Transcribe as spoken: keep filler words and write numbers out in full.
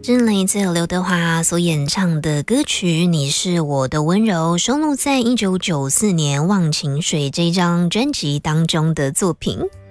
是来自刘德华所演唱的歌曲《你是我的温柔》，收录在一九九四年《忘情水》这张专辑当中的作品。